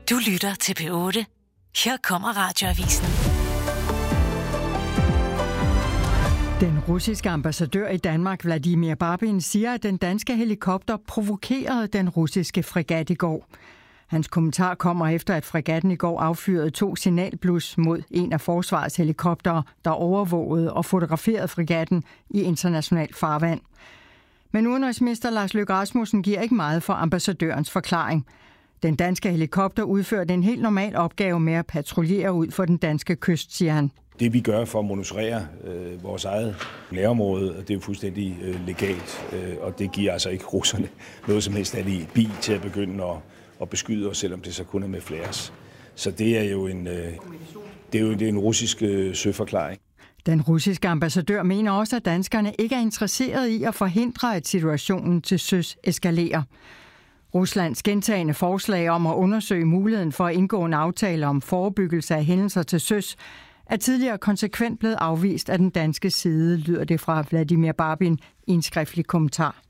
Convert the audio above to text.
Du lytter til P8. Her kommer Radioavisen. Den russiske ambassadør i Danmark, Vladimir Barbin, siger, at den danske helikopter provokerede den russiske fregat i går. Hans kommentar kommer efter, at fregatten i går affyrede 2 signalblus mod en af forsvarets helikoptere, der overvågede og fotograferede fregatten i international farvand. Men udenrigsminister Lars Løkke Rasmussen giver ikke meget for ambassadørens forklaring. Den danske helikopter udførte en helt normal opgave med at patruljere ud for den danske kyst, siger han. Det vi gør for at monitorere vores eget nærområde, det er jo fuldstændig legalt, og det giver altså ikke russerne noget som helst alibi til at begynde at beskyde os, selvom det så kun er med flares. Så det er jo en russisk søforklaring. Den russiske ambassadør mener også, at danskerne ikke er interesserede i at forhindre, at situationen til søs eskalerer. Ruslands gentagne forslag om at undersøge muligheden for at indgå en aftale om forebyggelse af hændelser til søs er tidligere konsekvent blevet afvist af den danske side, lyder det fra Vladimir Barbin i en skriftlig kommentar.